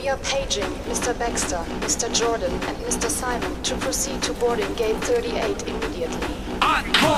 We are paging Mr. Baxter, Mr. Jordan, and Mr. Simon to proceed to boarding gate 38 immediately. On board!